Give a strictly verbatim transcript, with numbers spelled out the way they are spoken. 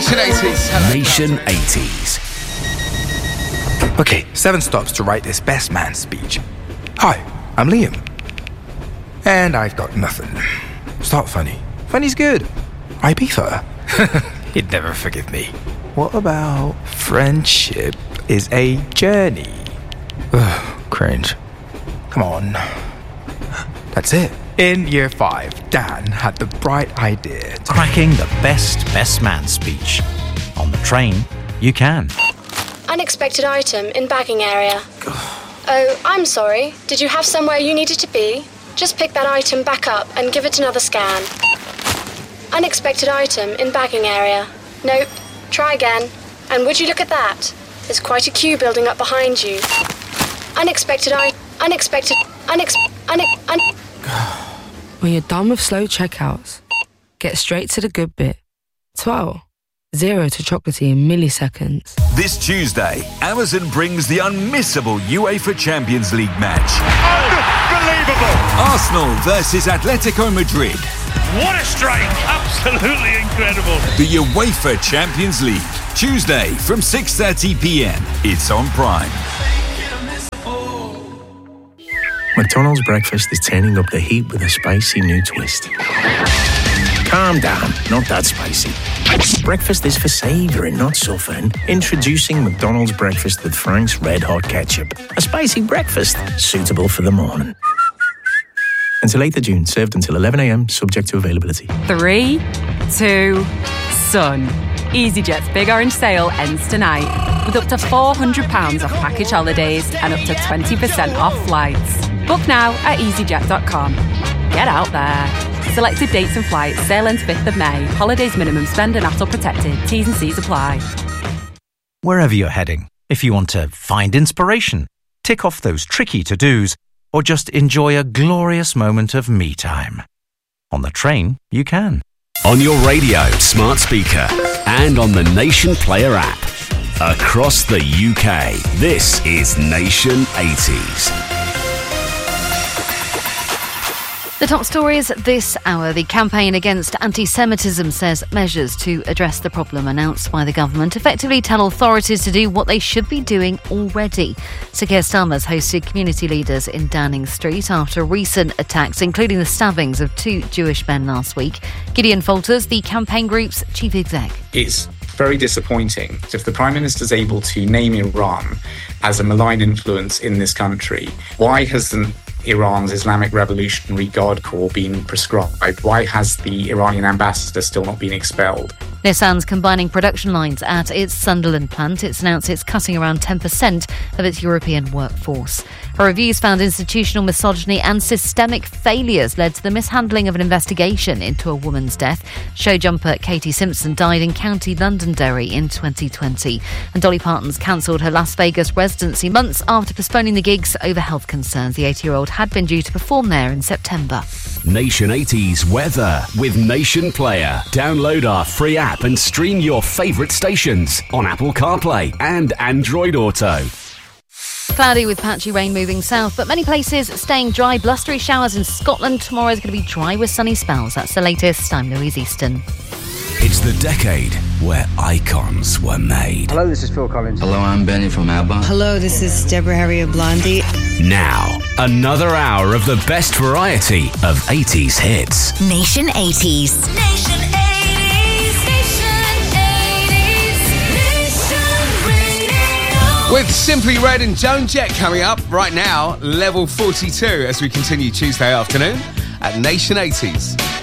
Nation eighties. Hello. Nation eighties. Okay, seven stops to write this best man speech. Hi, I'm Liam. And I've got nothing. Start funny. Funny's good. Ibiza. He'd never forgive me. What about friendship is a journey? Ugh, cringe. Come on. That's it. In year five, Dan had the bright idea to... Cracking the best best man speech. On the train, you can. Unexpected item in bagging area. Oh, I'm sorry. Did you have somewhere you needed to be? Just pick that item back up and give it another scan. Unexpected item in bagging area. Nope. Try again. And would you look at that? There's quite a queue building up behind you. Unexpected I... Unexpected... Unex... Une... Un... When you're done with slow checkouts, get straight to the good bit. twelve. Zero to chocolatey in milliseconds. This Tuesday, Amazon brings the unmissable UEFA Champions League match. Unbelievable! Arsenal versus Atletico Madrid. What a strike! Absolutely incredible. The UEFA Champions League. Tuesday from six thirty p.m. It's on Prime. McDonald's breakfast is turning up the heat with a spicy new twist. Calm down, not that spicy. Breakfast is for savouring, not suffering. Introducing McDonald's breakfast with Frank's Red Hot Ketchup. A spicy breakfast suitable for the morning. Until eighth of June, served until eleven a.m, subject to availability. Three, two, sun. EasyJet's Big Orange Sale ends tonight with up to four hundred pounds off package holidays and up to twenty percent off flights. Book now at easyjet dot com. Get out there. Selected dates and flights. Sale ends fifth of May. Holidays minimum spend and A T O protected. T's and C's apply. Wherever you're heading, if you want to find inspiration, tick off those tricky to-dos, or just enjoy a glorious moment of me time. On the train, you can. On your radio, smart speaker, and on the Nation Player app. Across the U K, this is Nation eighties. The top stories this hour. The campaign against anti-Semitism says measures to address the problem announced by the government effectively tell authorities to do what they should be doing already. Sir Keir Starmer's hosted community leaders in Downing Street after recent attacks, including the stabbings of two Jewish men last week. Gideon Falters, the campaign group's chief exec. It's very disappointing. If the Prime Minister is able to name Iran as a malign influence in this country, why hasn't Iran's Islamic Revolutionary Guard Corps been proscribed? Why has the Iranian ambassador still not been expelled? Nissan's combining production lines at its Sunderland plant. It's announced it's cutting around ten percent of its European workforce. A reviews found institutional misogyny and systemic failures led to the mishandling of an investigation into a woman's death. Show jumper Katie Simpson died in County Londonderry in twenty twenty. And Dolly Parton's cancelled her Las Vegas residency months after postponing the gigs over health concerns. The eighty-year-old had been due to perform there in September. Nation eighties weather with Nation Player. Download our free app and stream your favourite stations on Apple CarPlay and Android Auto. Cloudy with patchy rain moving south, but many places staying dry. Blustery showers in Scotland. Tomorrow is going to be dry with sunny spells. That's the latest. I'm Louise Easton. It's the decade where icons were made. Hello, this is Phil Collins. Hello, I'm Benny from ABBA. Hello, this is Deborah Harry of Blondie. Now, another hour of the best variety of eighties hits. Nation eighties. Nation eighties. Nation eighties. Nation Radio. With Simply Red and Joan Jett coming up right now, level forty-two as we continue Tuesday afternoon at Nation eighties.